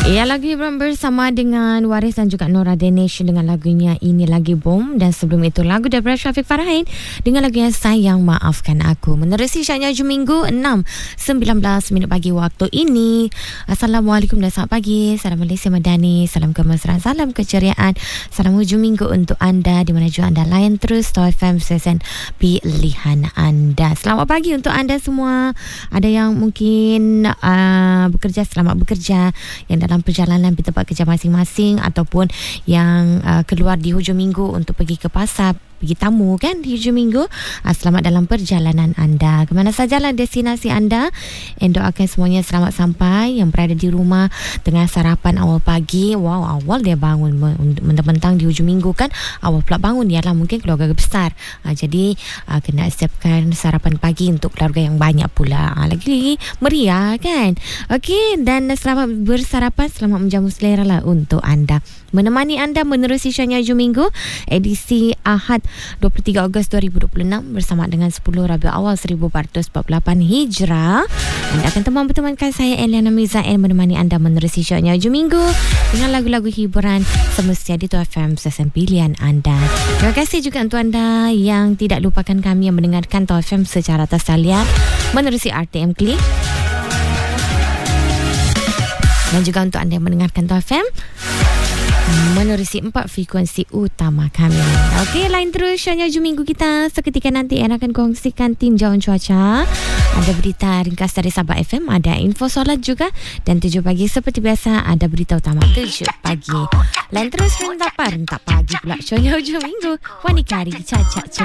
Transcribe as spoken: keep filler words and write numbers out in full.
Ya, lagu Ibram bersama dengan Waris dan juga Nora Danish dengan lagunya Ini Lagi Bom. Dan sebelum itu lagu daripada Syafiq Farhain dengan lagunya Sayang Maafkan Aku. Menerusi Syaknya Hujung Minggu enam sembilan belas minit pagi waktu ini. Assalamualaikum dan selamat pagi. Salam Malaysia Madani, salam kemesraan, salam keceriaan, salam hujung minggu untuk anda di mana juga anda layan terus Star F M stesen pilihan anda. Selamat pagi untuk anda semua. Ada yang mungkin uh, bekerja, selamat bekerja, yang dalam perjalanan di tempat kerja masing-masing, ataupun yang uh, keluar di hujung minggu untuk pergi ke pasar, pergi tamu kan di hujung minggu. uh, Selamat dalam perjalanan anda, ke mana sajalah destinasi anda. And doakan semuanya selamat sampai. Yang berada di rumah tengah sarapan awal pagi, wow, awal dia bangun mentang-mentang di hujung minggu kan, awal pula bangun ialah mungkin keluarga besar. uh, Jadi uh, kena siapkan sarapan pagi untuk keluarga yang banyak pula. uh, Lagi meriah kan. Okey, dan selamat bersarapan, selamat menjamu selera lah untuk anda. Menemani anda menerusi Syaknya Hujung Minggu edisi Ahad dua puluh tiga Ogos dua ribu dua puluh enam bersama dengan sepuluh Rabiul Awal seribu empat ratus empat puluh lapan Hijrah. Anda akan teman bertemankan saya Eliana Mizael menemani anda menerusi Syaknya Hujung Minggu dengan lagu-lagu hiburan semestinya di Star F M stesen pilihan anda. Terima kasih juga untuk anda yang tidak lupakan kami yang mendengarkan Star F M secara atas talian menerusi R T M Klik, dan juga untuk anda yang mendengarkan Star F M menerusi empat frekuensi utama kami. Okey, lain terus Syaknya Hujung Minggu kita. Seketika nanti Ana akan kongsikan tinjauan cuaca. Ada berita ringkas dari Sabah F M, ada info solat juga, dan tujuh pagi seperti biasa ada berita utama tujuh pagi. Lain terus rentak rentak pagi pula Syaknya Hujung Minggu. Wanikari cacat